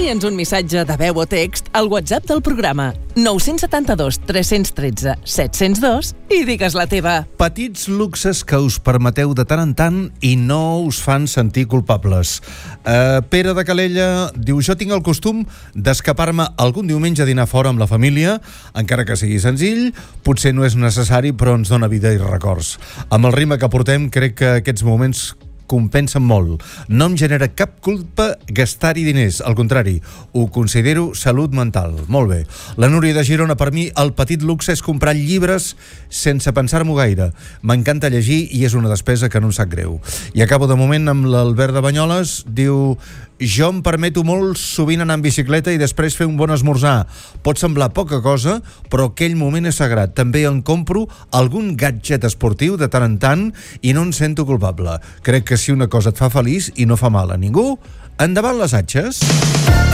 Envia'ns un missatge de veu o text al WhatsApp del programa 972 313 702 i digues la teva. Petits luxes que us permeteu de tant en tant i no us fan sentir culpables. Pere de Calella diu: jo tinc el costum d'escapar-me algun diumenge a dinar fora amb la família, encara que sigui senzill, potser no és necessari, però ens dona vida i records. Amb el ritme que portem, crec que aquests moments compensen molt. No em genera cap culpa gastar-hi diners, al contrari, ho considero salut mental. Molt bé. La Núria de Girona: per mi el petit luxe és comprar llibres sense pensar-m'ho gaire. M'encanta llegir i és una despesa que no em sap greu. I acabo de moment amb l'Albert de Banyoles, diu: jo em permeto molt sovint anar en bicicleta i després fer un bon esmorzar. Pot semblar poca cosa, però aquell moment és sagrat. També en compro algun gadget esportiu de tant en tant i no em sento culpable. Crec que si una cosa et fa feliç i no fa mal a ningú, endavant les atxes.